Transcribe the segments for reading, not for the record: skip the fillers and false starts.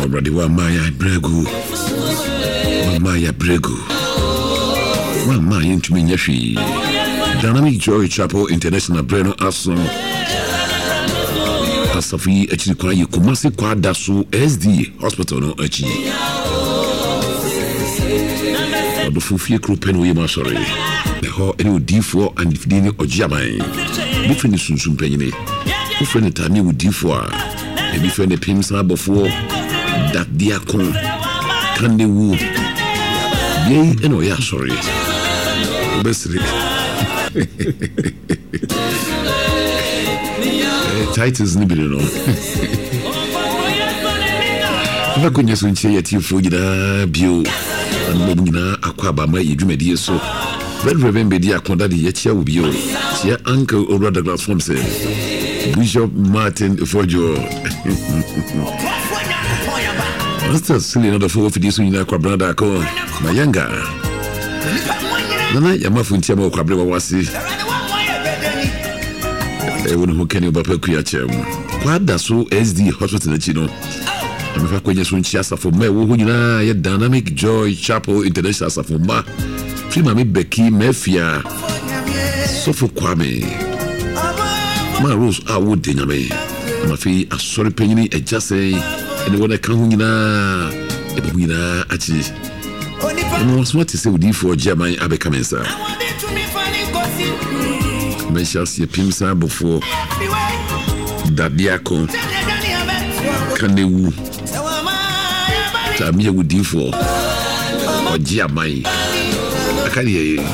Already one Maya Bregu. One Maya Bregu. One Maya into Minyashi. Dynamic Joy Chapel International Breno Ason. Asafi Echikwa Kumasi Kwa Dasu SD Hospital no Echi. The Fufia Krupen Wima sorry. The whole any D4 and if Dini or Jamai. Different Sunsum Penny. Different Tani with D4. A different Pimsa before that Diacon. Candy Wood. Yay, and oh, yeah, sorry. Basically. Titles Nibino. I couldn't say at you for you. And Mobina Aquaba, my Jumedi so. Red remember the Aquadadi yet will be your uncle or rather glass from say Bishop Martin Fojo. Master silly another 4 for this in Aquabrada call my younger. Nana Yamafuntia Quabra was it. Who can you Bapakuachem? What does so SD Hospital Chino? I'm a queen soon chassa for me, who you Dynamic Joy Chapel International Safuma. Free me Becky Mefia. So for Kwame. My rose I would dinner me. My fee a sorry penny a just say, and when I come in a winner at it. And what's what to say with you for German Abekamansa? I shall see a Pimsa before that Diacon can they woo Tamia with D4 or Giamai. I can't hear you.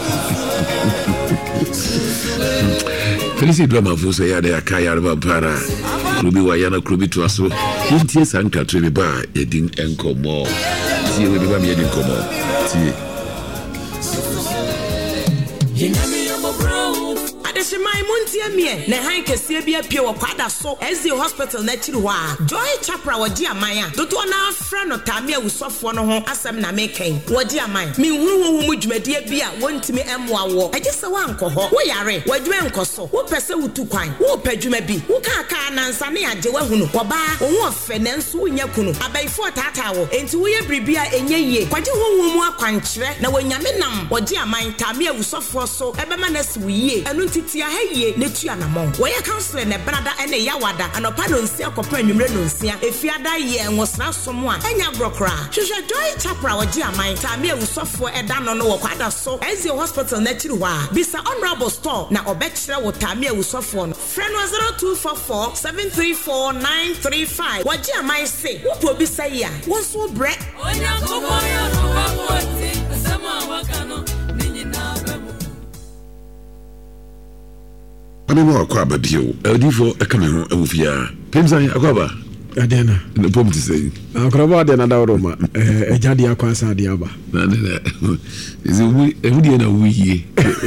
Felicity Drama for say they are Kaya Para Ruby Wayana Krubi to us. Yes, Uncle Trevi Bar, a ding enco more. See you with the Rami and Como. See my muntia me na han kese bia pie wo kwada so SD hospital na chiri wa Joy Chapra wodi amaya dodo na afra no tame awusofo no ho asem na meken wodi amaya me huhu mu dwumadie bia wontimi emwa wo agese wa nkoho wo yare wadwe nkoso wo pese wutu kwan wo padwuma bi wo kaka na nsa ne age wa hunu wo ba wo ofe na nso nya kunu abaifo tata wo enti wo ye bribia enye ye kwaje huhu mu akwankyere na wanyame nam wodi amaya tame awusofo so ebema na si wiye enu tia haye netu anamon wo ye counselor ne brada ene yawada anopa no nsia kopa anwumre no nsia efiada ye nwosra somo a enya brokra hwehwe Joy Chapra wodi aman tame awusofo eda no wo kwada so ezi hospital na chiri wa bisa honorable store na obekire wo tame awusofo no friend 0244734935 wodi aman se wo po bisa ya wo so bre onya komoya kokapoti asama wakano I don't know Aquaba Bio, Eldifo, a cameo, Ufia. Pimsai Aquaba. Adena. The poem to say. Aquaba de Nadaroma, a Jadia Quasa Diaba. Is a Woodian a wee.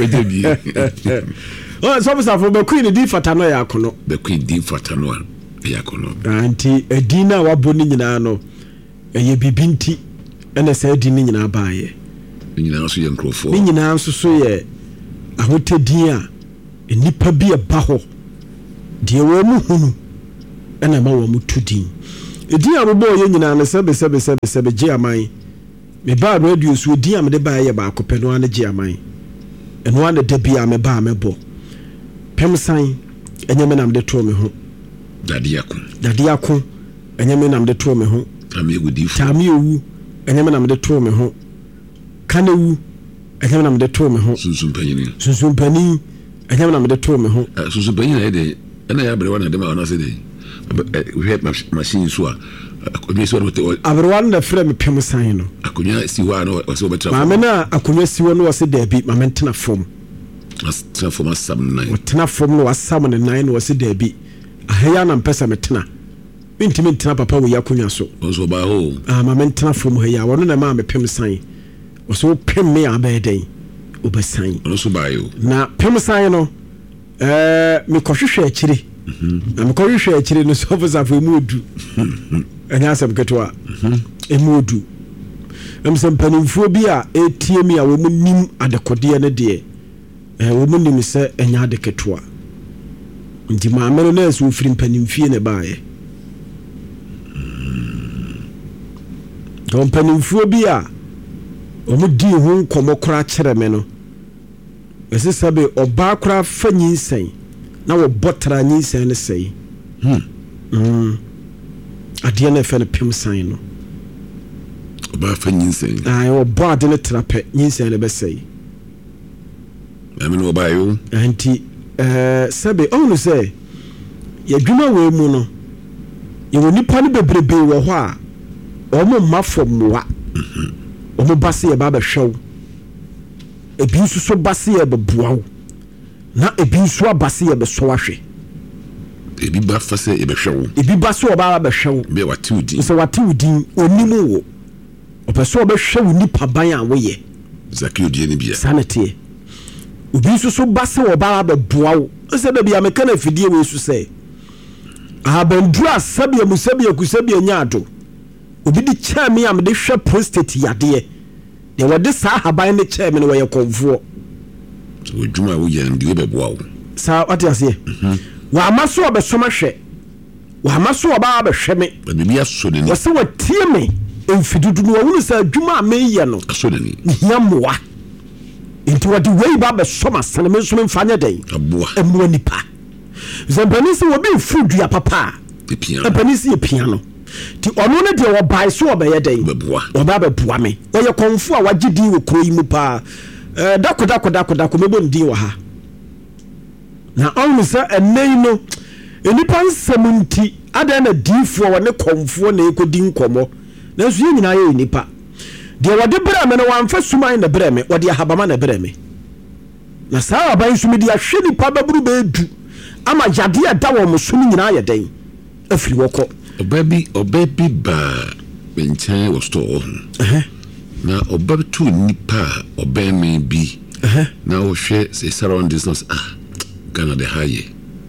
Oh, some stuff from the Queen di Fatano Yacono. The Queen di Fatano Yacono. Auntie Edina Wabuninano, a ye bibinti, and a said in Abaye. You know, so young crow for. In answer, so ye. I would tell dear. Nipa bi eba ho de wo mu hunu na ma wo mu tudin edi abobo ye nyina na sebe je aman me ba radio so edi am de ba ye ba akopɛ no an je aman eno an de bia me ba me bo pemsan enye me nam de to me ho dade akon enye me nam de to me ho tami ewu enye me nam de to me ho kanewu enye me nam de to me ho sunsun panyin I am the two me home. So, Benny, and I have one of them on us today. We had machines who are one the frame Pemusino. I could not see one or so much. Mamma, I could not see one was a debut, my mental form. For my some 9. Tina form was summoned and 9 was a debut. A hayan and Pesametina. Intimate Papa with Yakunya so. Also by all. My mental form here, one of the mamma Pemusine was so pim me a bad day. Obesan also by you na Pemusan no me kohwehwe akiri na me kohwehwe akiri no so for mu odu anya asem ketwa emu odu emsem panimfo bi a etie mi a wo mu nim adekode ne de wo mu nim se enya adeketwa nti ma amero na so firi panimfie ne baaye Mpanimfuo bi a omo di ho nkomo kora kyerɛ me no ese sabe oba kora fa nyinsen na wo botara nyinsen ne sei ade na fa ne pem san no oba fa nyinsen wo bo ade ne trape nyinsen ne be sei amino oba yo anti sabe onu say ya dwuma we mu no ye woni pa ne bebrebe wo ho a omo mafomwa omo base ye ba ba hwew ebi nso so base ye be boawo na ebi nso abase ye be so ahwe ebi ba fase ye be hwew ebi base o ba ba hwew be wate udin so wate udin onimu wo opeso o be hwew nipa ban a wo ye zakio die ne bia sanete obi nso so base o ba ba boawo se da bia meka na fidie we su se abandura sabia musabia kusabia nyaado obi di chame am de hwe prostate yade de wode sa haban ne chame ne woye konfuo so djuma wo ye ndi we beboa wo sa wate ase wa amaso obesoma hwe wa amaso oba abehwe me bibi aso ne ni wo se watie me emfidudu no wo sa djuma ameye no aso ne ni hiamoa enti wode wei ba besoma sane me so mfanya den aboa emmo nipa zampanisi wo bi fudu ya papa zampanisi ye piano ti ono ne de wo bai so obeye den beboa oba beboa me oye konfu a wagidi wo kroyi mu pa dako mebo ndi wo ha na onu sa enei no enipa nsamunti ada na difo wo ne konfu na ekodi nkomo na so nyina ye nipa de wode bra me no wamfa suman na bra me wode ahabama na bra me na sa aban sumi de ahwe nipa baburu bedu ama yade da wo musumi nyina ye den afiri woko obabi ba benchen wo store na obabi tu nipa obeme bi na wo hwe say surroundings no Ghana de haye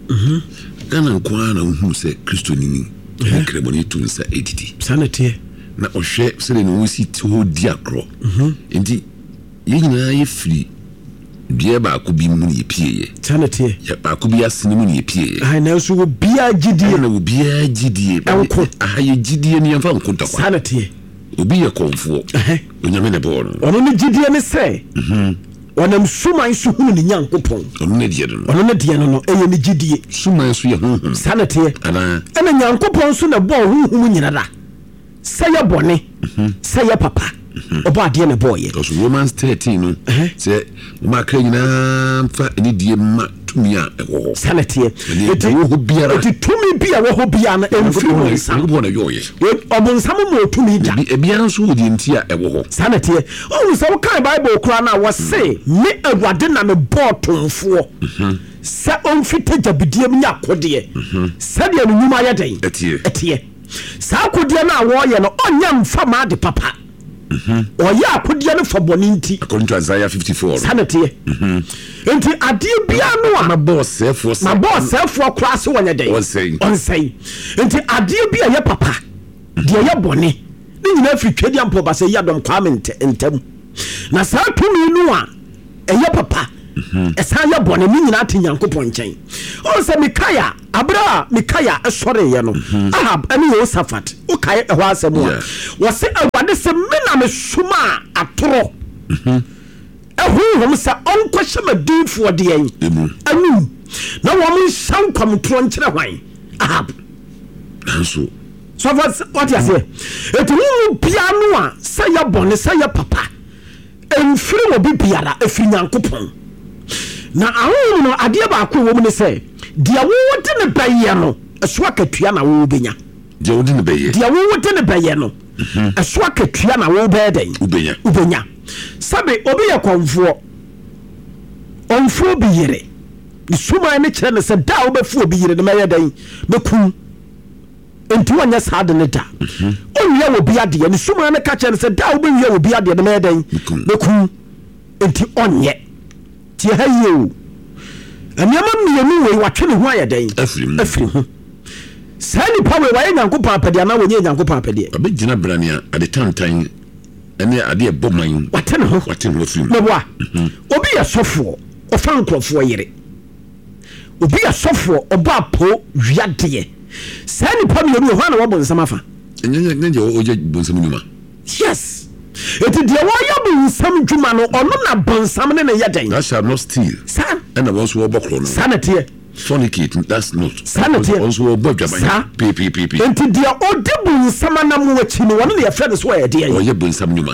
Ghana nkwa na hu se Kristo nini kremoni tu nsa edidi sanete na ohwe se ne no si to di akro enti yina ye free bia ba ko bi mu ne pie sanete ya ba ko bi asene mu ne pie ai na so wo bia gidie na wo bia gidie enko ahaye gidie ne yamfa nkonta kwa sanete obi ye konfo onyame ne bo no ono ne gidie ne se onam suman so hunu ne nyankopon ono ne die no eye ne gidie suman so ye honhom sanete ana nyankopon so na bo honhom nyina da seye bone seye papa obo ade ne boye so Romans 13 no se ma kra nyina mfa ni die ma tumi a ewo sanete eti wo biara eti tumi bia wo bia na emfiri wo nsam wo na yoye obunsam mo tumi da biara so wo di ntia ewo sanete o so kan Bible kura na wo se me awade na me botomfo se onfite jabidie nya kodie se de no nyuma ye den etie sa kodie na wo ye no onya mfa ma de papa oya akodie no fa boni nti according to Isaiah 54 sanete enti ade bia no a ma boss efo kura se wonya den on say enti ade bia ye papa de ye boni ni nyina fi twedi ampo ba se yadom kwame ntam na sa tumi no a eye papa esa ye boni ni nyina ate Nyankopon nchen o se Mikaya abra Mikaya esore ye no Ahab ani Yosafat o kai e ho asem a wo se awade se me na me suma atoro ehum se onko hye madinfo de yen anu na wo mo san kwamtoro nkyere hwan Ahab so what you say etu mu piano a se ye boni se ye papa emfiri wo bi biara efiri Nyankopon na ahom no ade ba ko wo mu ne se dia wo wote ne baye no eso akatua na wo benya dia wo ne baye no eso akatua na wo be den ubenya sabe obi ye konfo onfo bi yire ni suma ne kire ne se da wo be fu obi yire ne maye den mekum enti wanya saade ne da onye wo bi ade ni suma ne ka kire ne se da wo be wie wo bi ade ne maye den mekum enti onye ti hayo anyama mienu we watwe ne ho ayeden afiri ho sani pawe wa Nyankopon apede na wonye Nyankopon apede abegina brania ade tantan ene ade boman watene ho afiri meboa obi ya sofo ofa nkrofo yire obi ya sofo oba po wiade sani pa mienu ho na wo bonsam afa enye oje bonsam nyuma yes eti de woya bonsam dwuma no ono na bonsam ne yɛ den that shall not steal san and also obokro no sanete fornicate that's not sanete also obodwaban pp enti de odi bonsam na mo wachi no wono ne yɛfrɛ no so yɛ de o yɛ bonsam dwuma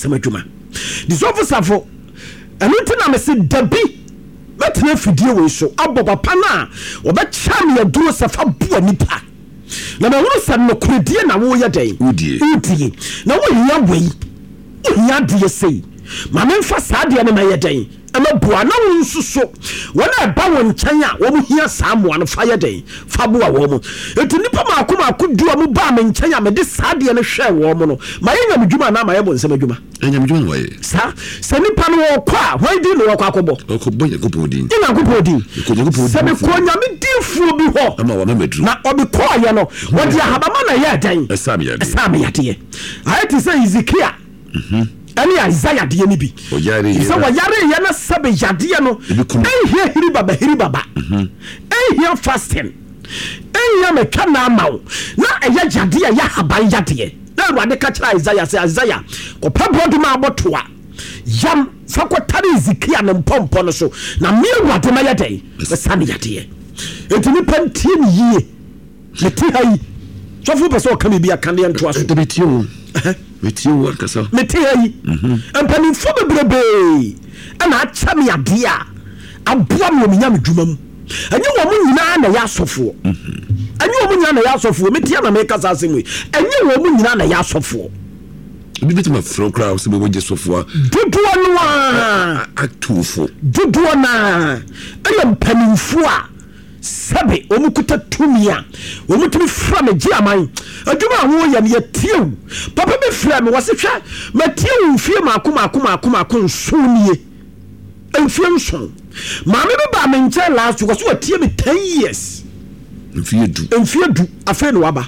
the officer ɛno nti na mese dabi bɛtena fidie wei so abɔ papa no a wɔbɛkya me aduro sɛ fa boa nipa na mahunu sɛ nokoredie na woyɛ dɛn wodie na wohia wei wohia adeɛ sei ma memfa saa adeɛ no mayɛ dɛn ɛma boa na wo nso so wɔn a ɛba wo nkyɛn a wɔn hia saa mmoa no fa yɛ dɛn fa boa wɔn mo etu nipa maako du a mo ba me nkyɛn a mede saa adeɛ no hwɛ wɔn mo no ma yɛ nyam dwuma na ma yɛ bɔ nsɛm adwuma nyam dwuma no yɛ saa sɛ nipa no wɔkɔ a wɔn di no wɔkɔ akɔbɔ Yakobɔ din sɛ me kɔ nyame dinfuo bi hɔ ama wɔn mɛduru na ɔbi kɔɔyɛ no wɔde ahabama na yɛ dɛn ɛsa me yadeɛ ayɛ te sɛ Ezekiel ɛne Isaiah deɛ ni bi sɛ wɔyare yɛ na sɛbe yadeɛ no ɛnhia hiri baba ɛnhia fasting ɛnhia mɛtwa na ama wo na ɛyɛ yadeɛ yɛ haban yadeɛ na Awurade ka kyerɛ Isaiah sɛ Isaiah kɔpɛ brɔdo ma abɔtoa yam fa kɔtare Ezekiel ne mpɔmpɔ no so na me Awurade ma yɛ dɛn bɛsa ne yadeɛ enti nipa ntie ne yie mete ha yi sɔfo pɛ sɛ ɔka me bi akaneɛ ntoa so metie wo akasa mete ha yi mpanimfo bebrebe ɛna akyɛ me adeɛ a aboa me ɔmenya me dwuma mu ɛnyɛ wɔ mo nyinaa na yɛ asɔfoɔ ɛnyɛ wɔ mo nyinaa na yɛ asɔfoɔ metie na mekasa asɛm yi ɛnyɛ wɔ mo nyinaa na yɛ asɔfoɔ ebi bituma frɛ kra sɛ bɛbɔ gye sɔfoɔ dodoɔ no a atufo dodoɔ na ɛyɛ mpanimfo a sɛbe wɔn kuta tumi a wɔn tumi fira me gye aman adwuma a wɔyɛ no yɛtiew papa bi fira me wɔse hwɛ matiew mfie maako nsonie mfie nson maame bi ba me nkyɛn last week wɔso wɔtie me 10 years mfie du afei no waba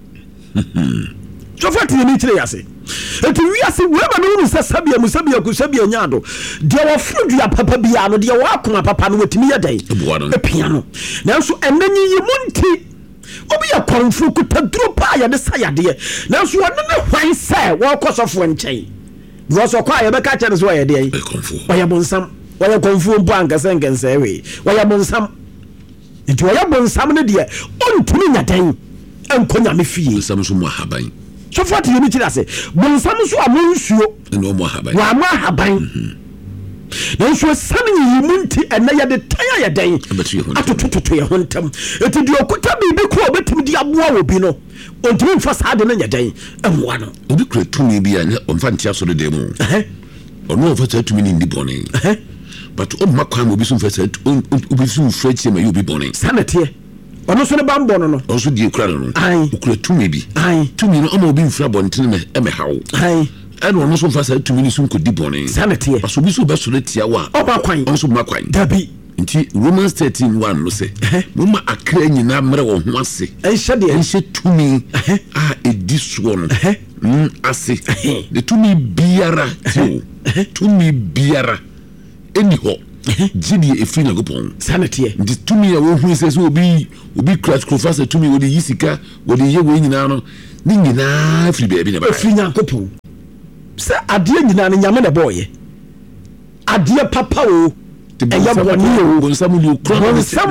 sɔfo ati ni kyerɛ yase eti wiase wema no mu sabia nyaado de wɔforo dua papa bia no de wɔakoma papa no watimi yɛ dɛn epia no nanso enanyi yi munti obi yɛ kɔnfo kutaduro pa yɛ de sayade nanso wɔno ne hwan sɛ wɔkɔsɔfo nkyɛn because ɔkɔ a yɛbɛka kyɛ no so wɔyɛ deɛ wɔyɛ bonsam wɔyɛ kɔnfo mpo ankasa nkɛnsɛ we wɔyɛ bonsam nti wɔyɛ bonsam no deɛ ɔntumi nya dɛn ɛnkɔ nyame fie bonsam so mu ahaban so for the unity say bonsam so amonsuo no mo haban wa mo haban na so sane yi munti ena ye de tan ya den atototo ye hontam eti de okuta bibi ko obetimi di aboa wo bi no ontimi mfa saa de na nya den emwa no obi kura tumi bi anya omfa ntia so de dem ono omfa saa tumi ni ndi bone but o makwan obi so mfa saa obi so mfa tie ma yobi bone sanete ono so ne bambo no also die kura no okura tumi bi tumi no ama obi mfra bonten na emehawo ɛna ɔno so mfa saa tumi ni so nkodi bone sanete aso bi so be so tia wa obakwan ɔno so makwan dabi nti Romans 13:1 no se moma akra nyina mre wo ho ase ɛnhyɛ tumi a edi so no ase de tumi biara tumi biara eni ho gidi efiri na gopon sanete nti tumi a wo hu se so obi crash crofasa tumi wo de yisika wo de ye wo nyina no ni nyina firi baabi na ba efiri nya gopon se adeɛ nyina no nyame na boye adeɛ papa o ɛyɛ bɔne o bonsam no kura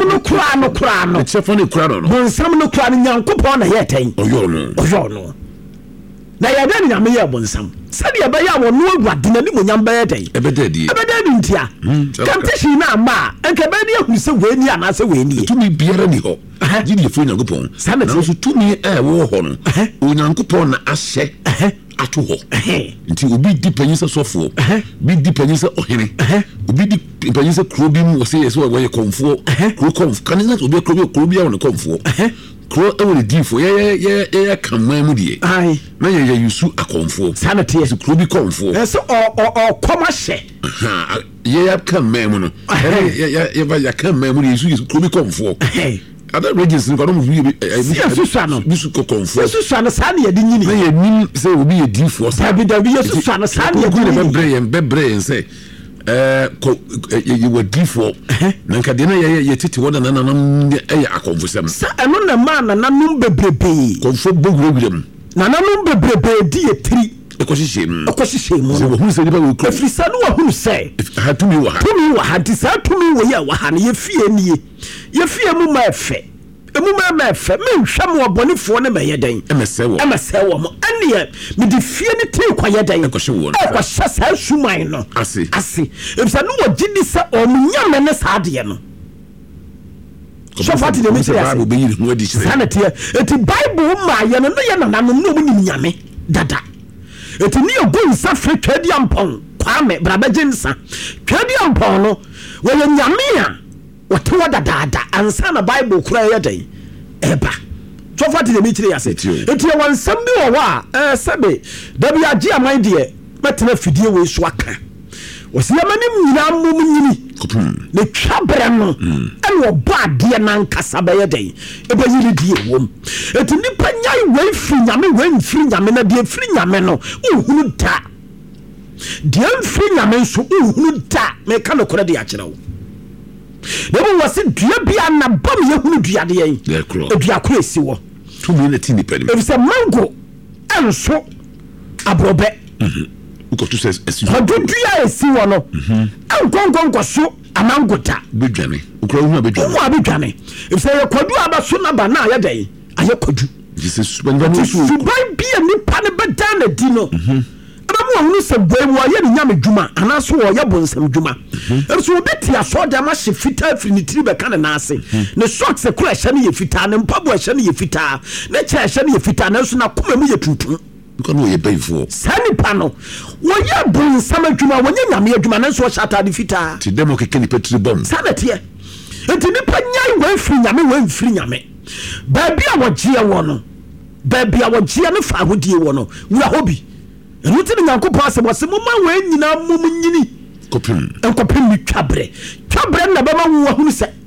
no ɛkyɛfo ne kura no bonsam no kura no nyankopɔn na yɛ tɛn ɔyɔ no na yɛ dɛ nyame yɛ bonsam sɛdeɛ ɛbɛyɛ a wɔno awurade na nimonyam bɛyɛ dɛn ɛbɛda di ntia kantehyi no ama a ɛnka bɛyɛ ne ahunu sɛ wɔani anaasɛ wɔani tumi biara ni hɔ gye deɛ firi nyankopɔn nanso tumi a ɛwɔ hɔ no onyankopɔn na ahyɛ ato hɔ nti obi di panyin sɛ sɔfoɔ bi di panyin sɛ ɔhene obi di panyin sɛ kuro bi mu wɔsɛ yɛ sɛ wɔyɛ kɔmfoɔ kuro kɔmfoɔ kanisa obi kuro bi a wɔne kɔmfoɔ kuro ɛwɔ difo yɛ kaman mu die na yɛ yusu akɔmfoɔ sanete kuro bi kɔmfoɔ ɛsɛ ɔkɔma hyɛ yɛ kaman mu no yɛ kaman mu yɛ kuro bi kɔmfoɔ ada regions no kwano bi bisu kɔmfoɔ susua no saa ne yɛde nyini na yɛ nim sɛ obi yɛ difo sa dabi yɛ susua no saa ne yɛde bɛbrɛ yɛn sɛ yɛwɔ difoɔ na nka deɛ na yɛ tete hɔ na nananam ɛyɛ akɔmfosɛm sa ɛno na ma nananom bebrebee kɔmfo bɔwurawura mu nananom bebrebee di yɛ tiri ekɔhyehyɛ mu so who said about if you said no who say had to me wa had sa to me we ya wa ha ye fie nie ye fie mu ma efe emu ma efe me nhwɛ mo obonefo ne meyɛ den emese wo mo ane me de fie ne te kwayɛ den ekɔhyɛ sa suman no ase if said no gidi se o nyame ne sa de no so fati de me say Bible be hu adi kyerɛ sanate eti Bible ma ye no ye nananom no mu nyame dada eti ni ogo nsa fre twadi ampon kwame brabaje nsa twadi ampon no wo ye nyame a wotewa dada ansa na Bible kura ye dan eba so fati de me kyerɛ yase eti wan sam bi wo a sebe da bi age aman de metena fidie we so aka wosi amanim nyina mum nyini ne twabre no ene obo ade na nkasa ba ye dan eba yiri die wom eti nipa nyai we firi nyame we mfiri nyame na de firi nyame no uhunu da de mfiri nyame so uhunu da me ka no kora de akyerɛ wo ne wo se dua bia na bam ye hunu dua de yen dua kora esi wo to me na tini pɛni e se mango enso abrobe uko tu says esi dua esi wo no ankonkonko so amangota bedwane ukura hu abedwane e se ye kwadu abaso na ba na aye den aye kwadu Jesus suban bia nipa ne beda na di no abamu hunu se boy wo ye nyame dwuma anaso wo ye bonsam dwuma so obeti aso da ma hye fita firi ni tiri be kan na ase ne socks e kura hye ne ye fita ne mpabo hye ne ye fita ne che hye ne ye fita na so na koma mu ye tutu because wo ye bayfo sani pano wo ye bonsam dwuma wo nye nyame dwuma na so hye atade fita ti demo keke ni petri bom sanate enti nipa nyai wo firi nyame wo mfiri nyame ba bia wo gie wo no ba bia wo gie ne fa hodie wo no wura hobi ruti ni Nyankopɔn asɛm wɔ mo ma we nyina mum nyini kopim ni twabre na ba ma wo hunu sɛ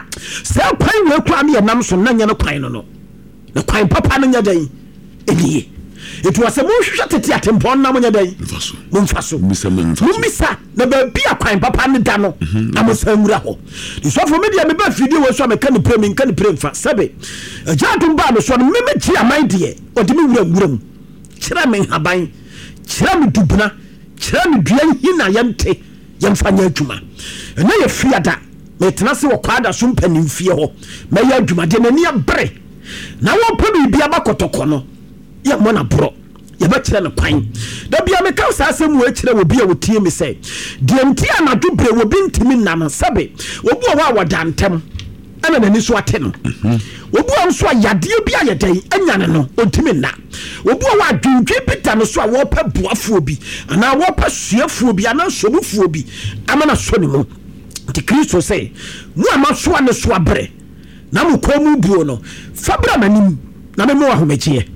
sɛ kwan we kwa ne nam so na nya ne kwan no ne kwan papa no nya dan enie etu wɔ sɛ mo hwehwɛ tete atempɔn na mo nya dan mo mfa so mo misa na ba bia kwan papa ne da no na mo sa nwura hɔ isofo media me ba fidie wo so me ka ne prem fa sɛbe agyatom ba no so no me gi aman de ɔde me wura mu kyerɛ me haban kyerɛ me dubuna kyerɛ me dua hina yɛnte yɛmfa nya adwuma ɛna yɛ fiada metena se wɔ kwada so mpanim fie hɔ mɛyɛ adwuma de n'ani abere na wɔpɛ biribi abakɔtɔkɔ no yɛ mo na borɔ yɛbɛkyerɛ no kwan da bia meka saa asɛm wɔ akyerɛ wɔ bi a wɔtie me sɛ deɛ nti a nadwo bere wɔ bi ntimi nna no sɛbe wɔbu a wɔ a wɔda ntɛm ɛna n'ani so ate no wɔbu a nso a yadeɛ bi ayɛ dɛn anyane no ɔntimi nna wɔbu a wɔ adwendwe bi da no so a wɔpɛ boafoɔ bi anaa wɔpɛ suafoɔ bi anaa somufoɔ bi ama na so ne mu nti Kristo sɛ mu a masoa ne so abere na mo kɔ mu buo no fa bra m'anim na me mo ahomegyeɛ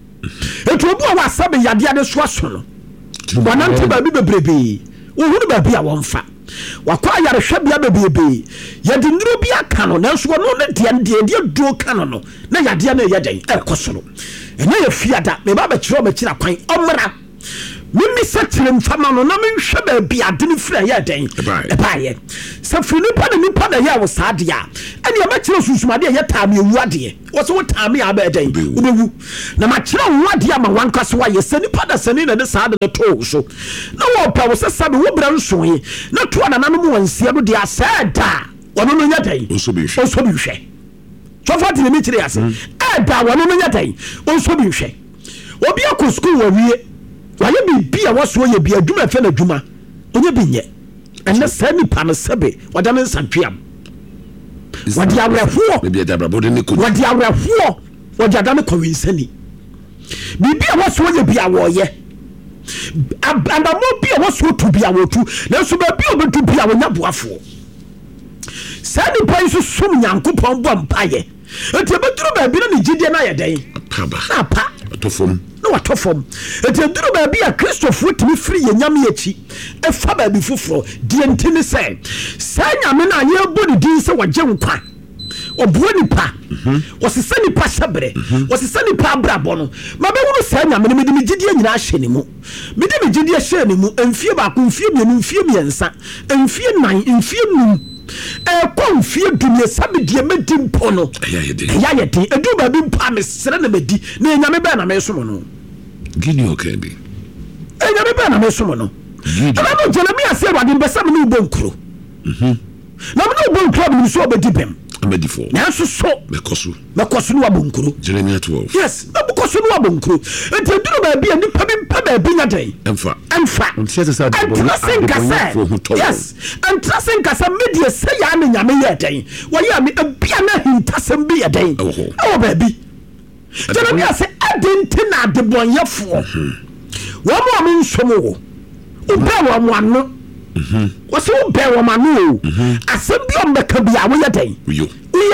etu obu a wasabe yadeɛ de so aso no wanante ba bi bebrebe wo hunu ba bi a wonfa wakɔ ayarehwɛ bia bebrebe yɛde nduro bi aka no nanso no ne deɛ duro ka no na yadeɛ na yɛ den ɛkɔ soro ɛna yɛ fiada me ba kyerɛ kwan ɔmra mimi sɛ kyerɛ mfama no na menhwɛ ba bi ade ne fira yɛ den ɛbaayɛ sɛ firi nipa na yɛ wo saa de a ɛne yɛbɛkyerɛ susumade yɛ taame ewu adeɛ wɔ sɛ wo taame a bɛɛ den wobɛwu na makyerɛ wo adeɛ ama wanka so wayɛ sɛ nipa da sɛne na de saa de no too so na wɔpɛ wo sɛ sabe wo bra nsoe na toa nananom wansia no de asɛ da wɔno no nyɛ den ɔnso bi hwɛ sɔfo te ne mi kyerɛ yɛ ase ɛda wɔno no nyɛ den ɔnso bi hwɛ obi akɔ school wɔ wie wayɛ biribi a wɔso yɛ bi adwuma fɛ na adwuma onye bi nyɛ ɛnɛ saa nipa no sɛbe wɔda ne nsantweam wɔde awerɛhoɔ wɔde ada ne kɔwensani biribi a wɔso yɛ bi a wɔyɛ anamɔ bi a wɔso tu bi a wɔtu nanso baabi a wɔbɛtu bi a wɔnya boafoɔ saa nipa yi so som Nyankopɔn bɔ mpayɛ enti ɛbɛduru baabi na ne gyidie no ayɛ dɛn apa na watɔ fam enti ɛduru baabi a Kristofoɔ tumi firi yɛ nyame akyi ɛfa baabi foforɔ deɛ nti ne sɛ saa nyame no a yɛbɔ ne din sɛ wɔgye nkwa ɔboa nipa wɔsesa nipa hyɛberɛ wɔsesa nipa abrabɔ no mabɛworo saa nyame no mede megyidie nyinaa hyɛ ne mu mede megyidie hyɛ ne mu mfie baako mfie mmienu mfie mmiɛnsa mfie nan mfie num ɛkɔ mfie dunie sabe deɛ mɛdi mpo no ɛyɛ yɛ den ɛdu baabi mpo a mesrɛ na madi na ɛnyame bɛɛ na mesom no Guinea okay bi enya me ba na me so no ana Jeremia say Awurade mbesa me no bonkuro na me no bonkuro me so obedi bem amedifo na so mekoso no abonkuro Jeremia 12 yes na mekoso no abonkuro enti duro ba bia nipa bi mpa ba bi nya den emfa yes and trusting kasa media say ya na nyame ye den wo ya me bia na hintasem bi ye den o ba bi Jeremia say adenti na adebonyefo wo mo me nsomo wo uba wo mo ano wose wo be wo ma no asem bi o mbeka bia wo ye den yo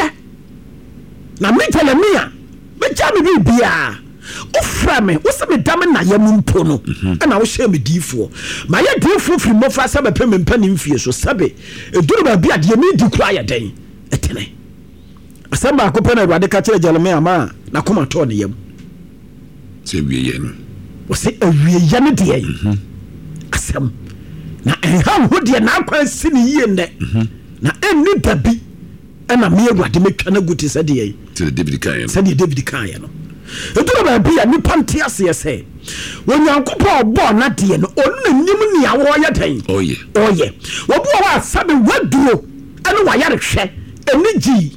na me Jeremia me jame bi bia o fra me wo se me dam na ya mu mpo no na wo hye me difo ma ya difo firi mo fra se be pe me mpani mfie so sabe eduru ba bia de me di kura ya den etene asem ba ko pe na Awurade ka kire Jeremia ma na koma to ne yam se wie ye no wo se awie ye ne de asem na enha ho de na akwa sini yie nde na enni dabi na me Awurade metwa na guti se de ye se David kan no eduru ba bia ni pante ase yese wonyankopɔ bɔ na de no onu nim nia wo ye den oye wo bo wa sabe waduro ene wa yare hwɛ eni gi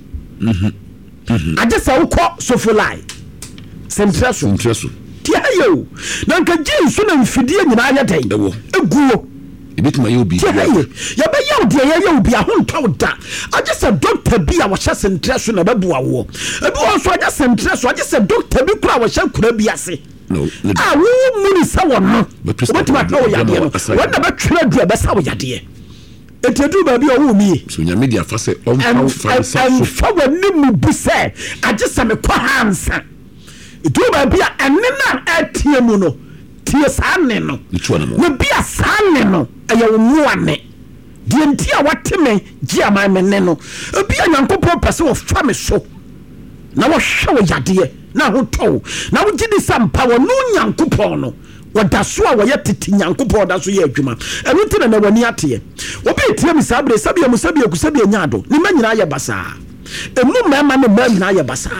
ade sa wo kɔ sofulai sentraso tia yo na nka gi so na mfidie nyina ye den eguo ebetuma ye obi ya be yaw de ye obi ahontaw da age se doctor bi a wo hye sentraso na bebu awo ebi wo so age sentraso age se doctor bi kura wo hye kura bi ase no wo muni sa wo no betuma ka wo yade no wona be twere du be sa wo yade etedu ba bi o wo mi so nya media fa se on fa so fa woni mu bu se age se me kwa hansa edu ba bi a enne na atie mu no tie sa ne no na bia sa ne no aya wo muane die ntia wateme gia ma me ne no bia Nyankopɔn pese wo fa me so na wo hwe wo yade na ho to na wo gidi sampa wo no Nyankopɔn no wada so a wo yetiti Nyankopɔn da so ye adwuma eno tena na wani ate obi tie mi sabre sabia musabia kusabia nyado ni manyina ye basa emu mema ne manyina ye basa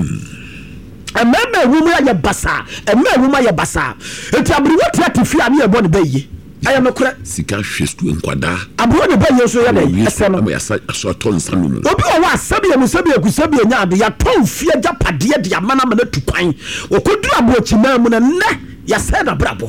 emema ewumu ya basa ewumu ya basa eti abri wati atifi ani ebo ne baye aya mekura sika hwestu nkwada abro ne baye so ya dai ese no ya so ton sanu no obi o wa sabia musabia kusabia nyado ya ton fie japade de amana mana tukwan okodu abochi mamu na ne ya se na brabo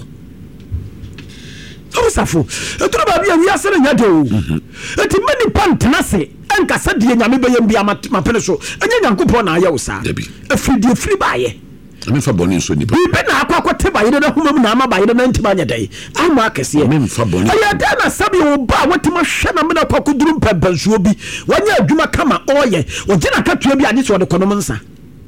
osafo eturo ba bia wi asere nya do eti mani pantena se enka se de nyame be yam bia mapene so enye Nyankopɔn na aya wo sa efidi efiri baaye ame fa boni so nipa bi na akwakote baaye na humam na ama baaye na ntima nya dai ama akese ame fa boni aya da na sabi wo ba wotima hwe na me na kwakuduru mpempansuo bi wanya adwuma kama oye ogina katua bi ade so de konom nsa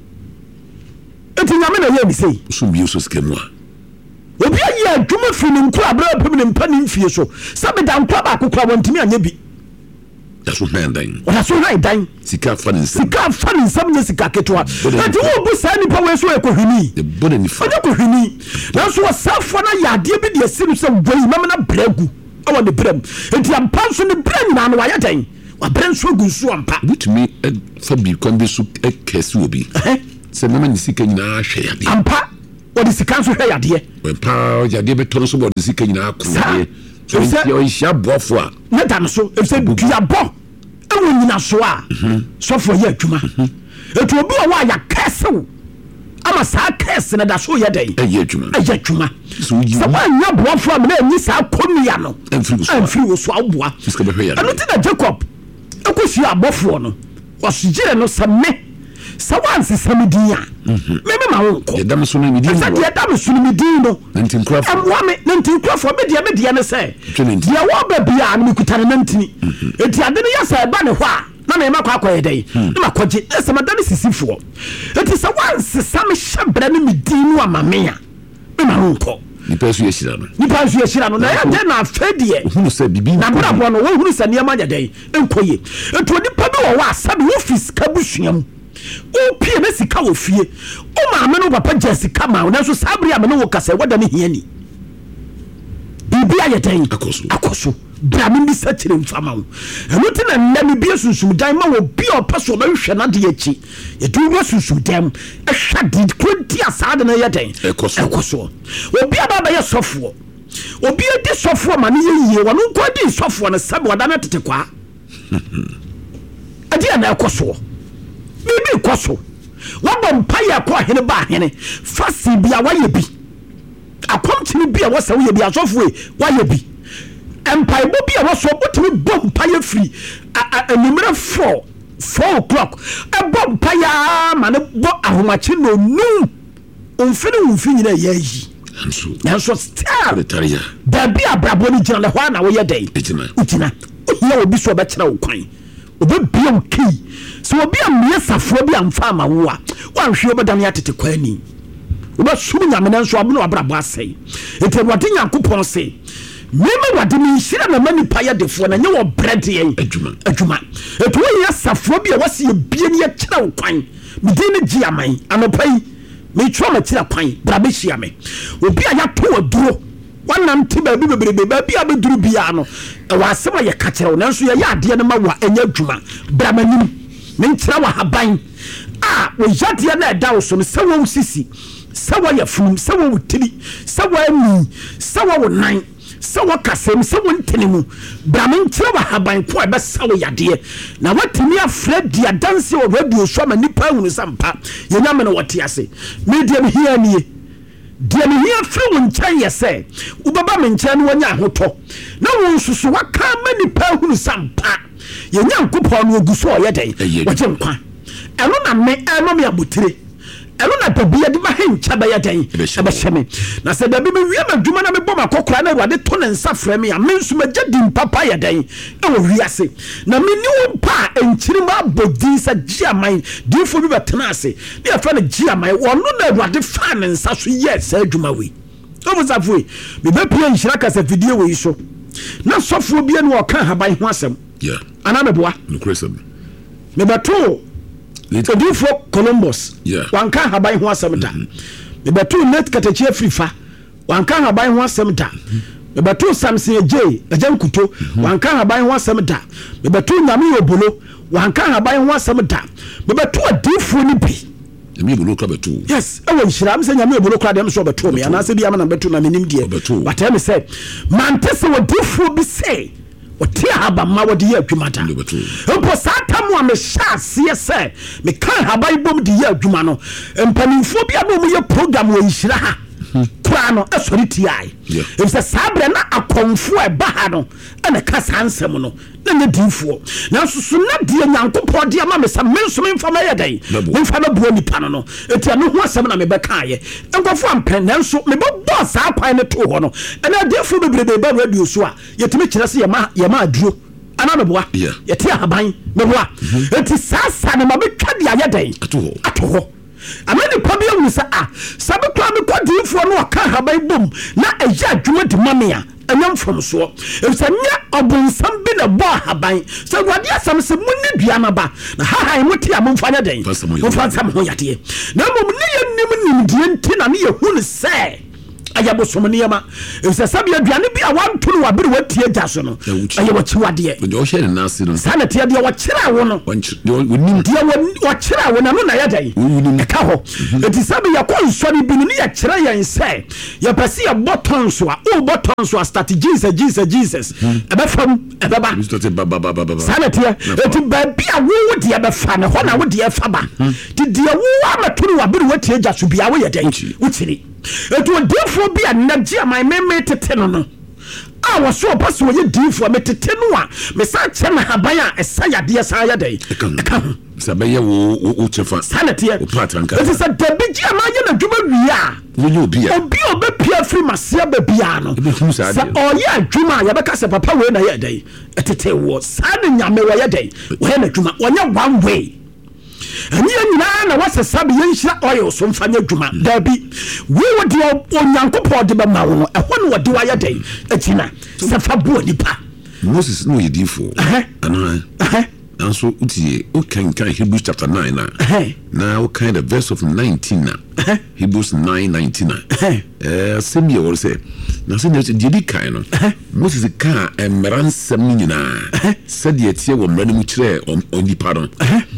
eti nyame na ye mi sei so bi so skemwa obi ayi adwuma fini nko abra pem ne mpa ne mfie so sabe da nko ba akokwa wontimi anya bi da so handan ona so handan sika fa ne nsam nye sika ketwa ati wo bu sa nipa we so ekohwini de bone ni fa ekohwini na so wasafo na yade bi de sinu se gwai mam na bragu awo de bram enti ampa so ne bram na no wa yadan wa bram so gu so ampa bitumi fa bi kombe so ekesi obi se mama ni sika nyina hwe yade ampa odi sika so hwe yade pa yade be tono so bo de sika nyina akode so yo hia bofo a ne dan so e se dua bo ewo nyina so a so fo ye adwuma etu obi o wa ya kasew ama sa kase na da so ye den ye adwuma so wa nya bofo am na nyi sa komia no amfiri wo so aboa anu ti na Jacob ekosi abofo no wasugire no same sawansi samidia meme ma wonko ye dam so no mi di no ye dam so no mi di no nantin krafo nantin krafo media ne se dia wo ba bia na mikutane nantini eti ade ne yasa ba ne ho a na me ma kwa akoye dai na makoje ese madane sisifo eti sawansi sam hyebre ne mi di no amame a me ma wonko nipa su ye shira no na ya de na afedie hunu se bibi na brabo no wo hunu se ne ma nyadai enkoye etu onipa bi wo wa sabe office kabusuam o pie na sika wo fie o ma me no papa Jessica ma na so sabri am no wo kasa wada ne hiani bibia yeten akoso bra me bi sa kire mfama wo eno te na nna me bi sunsun dan ma wo bi o paso ba hwe na de achi yetu wo sunsun dan ehwa di kwenti asade na yeten akoso obi aba ba ye sofo obi edi sofo ma ne yeye wono nko di sofo no sabe wada na tete kwa adi ana ekoso bibi koso wabom paye ko hene ba hene fasi bia waye bi akomtini bia wasa waye bi asofo waye bi empire bo bia waso botimi bom paye free numero 4 o'clock bom paye ma ne bo ahomachi no num umfini na yeyi nanso still baby abrabo ni gina le ho na wo ye den utina ya obi so be kira wo kwan obi bia wo ki so obi amye safo bi amfa ma wo a wanhwe obedam ya tete kwani oba sum nyame nanso abono abrabo asai ete wade Nyankopon se mema wade mi hira na mani paya defo na nye wo bread yen adwuma eto wo ya safo bi a wase ye bia ni ya kira wo kwan medin ne gi aman anopai me choma kira kwan brabe hia me obi a ya to aduro wanam te ba bi bebrebe ba bi abeduru bia no e wa asema ye ka kira wo nanso ye ya ade ne ma wa enya adwuma bramanim me nkira wa haban wo yade na da wo so no se wo sisi se wo ya funum se wo tiri se wo ami se wo nan se wo kasem se wo ntenemu bramen nkira wa haban ko e be se wo yade na watimi afra dia dance wo radio so ma nipa hunu sampa ye nyame no wote ase media me hia nie dia me hia fri wo nkyan ye se ubaba me nkyan no wanya ahoto na wo nsusu waka ma nipa hunu sampa ye Nyankopon no oguso ye den woje nkwa eno na me eno me abotire eno na babia di ma hencha ba ye den ebe hyeme na se da bi me wi amadwuma na me bom akokora na Awurade to ne nsa frɛ me a me nso magya di papa ye den e wo wiase na me ni wo pa enkyiri ma bodi sa giaman difo bi betena ase ne afa na giaman wono na Awurade fa ne nsa so yes adwuma we obusafo me be pia nhira kasa video we so na sofo bia ne oka haban ho asem ana meboa nukresa me beto Odifo Columbus wanka haban ho asem da me beto net katachi afrifa wanka haban ho asem da me beto Samson J ajankuto wanka haban ho asem da me beto Nyame Obolo wanka haban ho asem da me beto adifo ni bi Nyame Obolo kra beto yes e won hira me se Nyame Obolo kra dem so beto me ana se bi am na beto na menim die what am say man tese odifo bi say otia haba ma wodi ye adwuma da opo satamu a me hyase se me kan haba ibom di ye adwuma no empanimfo bia no mu ye program wo nhira ha kwa no esori tiai efse sabre na akomfo e ba ha no ene kasa ansem no na ne difo na susu na die Nyankopon dia ma me sa menso me mfa ma ye dai me mfa na buo nipa no etia no ho asem na me be kan ye enkofo ampen na nso me bo boss akwan ne to ho no ena difo bebrebe ba radio so a yetime kire se ye ma aduro ana meboa yetia haban meboa enti sasa na ma betwa dia ye dai ato ho amani pa bia wu sa sabe kwa me kodifo no aka haban bom na eja adwuma di mamia enyam from so efsanya obonsam bi na bo haban so wade asam se munni dua na ba na ha muti am mfanya den mfanya ho yade na mom ne yenim die ntina ne yehunu se ayabo somniema efse sabe aduane bi a wanto no wabere watie gya so no ayewo chiwade o hye ne nase no sanate de wo kyera wo no wonim de wo kyera wo na no na yadai ka ho eti sabe yakonsori bi ne ya kyera yan se ya pese ya botton so a botton so a start Jesus ebefam ebeba sanate eti ba bi a wo de ebefa ne ho na wo de efa ba de wo amato no wabere watie gya so bia wo yadai wuchiri eto defo bia na gia my meme tete no awo so paso ye defo me tete no a me sa che na haban a esaya de sa ya dai sabe ye wo chefa sanate o patranka it is a debi gia ma ye na dwuma wia wonyo bia obi obepia free masia ba bia no sa oya dwuma ya beka se papa we na ye dai etete wo sa ne nyame wo ye dai wo na dwuma wonya one way ani nyina na wasesabe yenhira oil so mfanya dwuma dabi we wodi Onyankopon de ba ma wo ehwo no wodi wa yedai akina safa bo nipa Moses no yedifo ana so utie o kan Hebrews chapter 9 na o kind of verse of 19 na Hebrews 9:19 semi o say na se ne di kan no Moses ka emransam nyina se de tie wo mra ne mu kire onipa don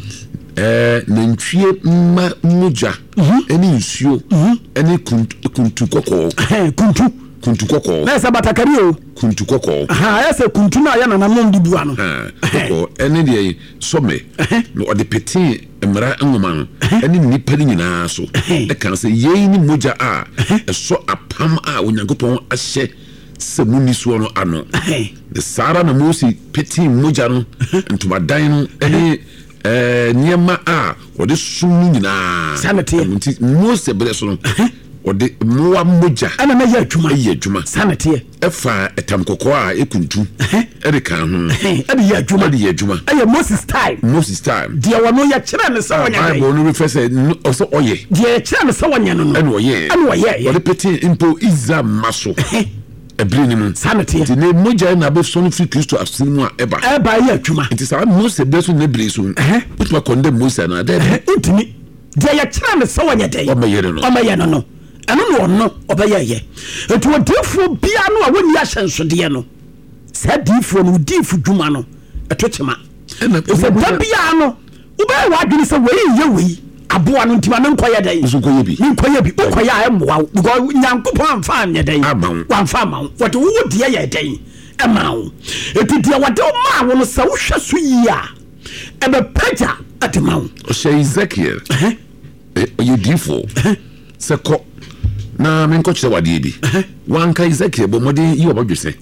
nantwie ma muja eni nsuo eni kuntu kokko kuntu koko na esa batakari o kuntu koko aha esa kuntu na ya na nam di bua no koko ene de some no ode peti emra ngoma no ene nipa ni nyina so e kan se yei ni moja a so apam a onyankopon ahye se muni so no ano de sara na mosi peti moja no ntuma dan no ene niema a ode sum nyina sanete mose bele so no ode moa moja ana na ya adwuma sanete efa etam kokko a ekuntu erika ho ade ya adwuma aye Moses time dia wono ya kire ne sa wonya Bible no refer say also oye dia kire ne sa wonya no ene oye ode peti impo iza maso ebri ni mu sanete ti ne moja na be so no fi Kristo asinu a eba ya adwuma nti sa Mose be so ne bri so utuma condemn Mose na da ntimi dia ya kire ne sa wonya dai o meyere no ano no obeyeye etu odifo bia no a woni ahyenso no sa difo no difo dwuma no etochema ese bia no ubey wadwini se wei aboa no ntima menkoye dai nkoye bi ukoya emwa because nyankopon amfa anye dai wamfa ma what wo die ye dai emawo etu dia wade ma wo no sa wo hwe so yi a ebe paja atemawo o she Ezekiel you difo se ko na menko chire wade bi wanka Ezekiel bo modi yi obodwese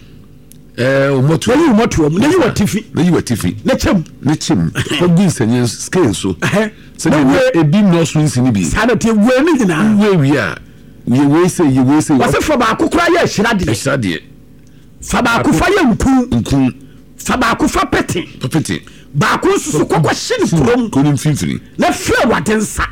umotu na yi watifi na chem ko bi senye scale so senye ebi no so nsini bi sanate we ni nyina we a we say wase fa ba akukura ya ehirade fa ba akufa ya nkun fa ba akufa peti ba akusu kokwa hyin kurom finfini na fe wadensa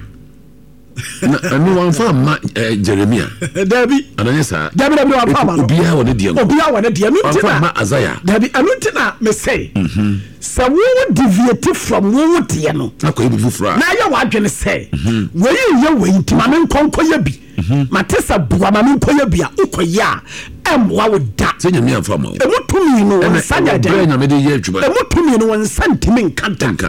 na no one farm Jeremiah Dabi ananyesa Dabi wa farm obia wona de no farm Isaiah Dabi anutina me say so wo deviate from wo de no akoye bi fufura na ya wadwene say we ntima me nkonkoya bi matesa bua ma me nkoya bi a ukoya emwa wo da senya me amfa ma emutumi no wonsanya de enya me de ye adwuma emutumi no wonsantimi nkantanka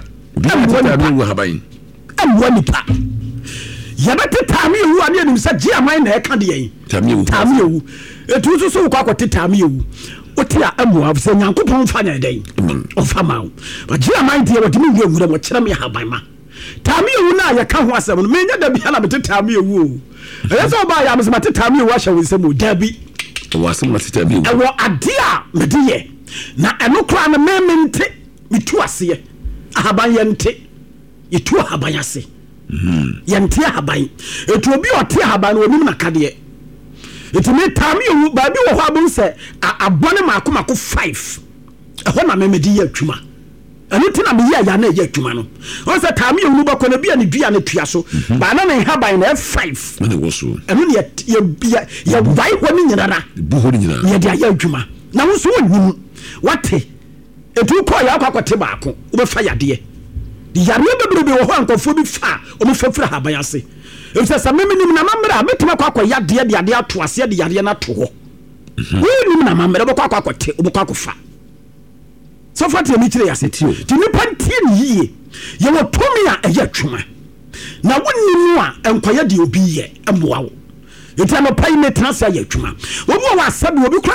emwa nipa yabete tami ewu ani enim sa ji aman na eka de yen tami ewu etu so kwa kwate tami ewu oti a amu afse nyankopon fa nya den o fa ma ba ji aman de wadimi wi ewura mo kire me haban ma tami ewu na ya ka ho asem no menya da bia na mete tami ewu o eya so ba ya mse mate tami ewu ahya wonsem o da bi o asem mate tami ewu ewo ade a mede ye na eno kra na memente mitu ase ahaban ye nte yitu ahaban ase yente haban etu obi ote haban onim na kade etu me tami ewu ba bi wo ho abun se abone mako 5 eho na memedi ya adwuma anu tina me ya na ya adwuma no o se tami ewu ba ko na bia ne dua na tua so ba na ne haban na 5 na wo so anu ne ya vai ho ni nyina bu ho ni nyina ye dia ya adwuma na wo so wonyim wate etu ko ya akwakote baako wo be fa yade yare bebrebe wo ho ankofo bi fa o me fafira haban ase efisa sameminim na mamra metima kwa yade de ade ato ase de yare na to ho nim na mamra bokwa kwakote obokwa kofa so fati mi kire yase ti ni pantie ni yie ye wo tomi a eye atwuma na wonnim a enkoya de obi ye emboa wo enti no pai me transa ye atwuma wo bo wa sabe obi